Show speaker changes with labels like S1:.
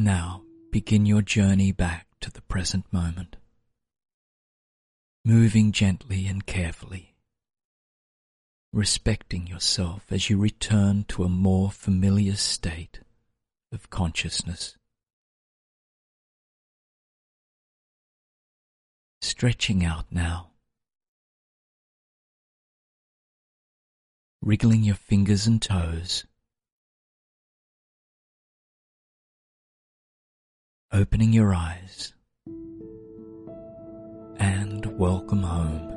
S1: now begin your journey back to the present moment, moving gently and carefully, respecting yourself as you return to a more familiar state of consciousness. Stretching out now, wriggling your fingers and toes, opening your eyes, and welcome home.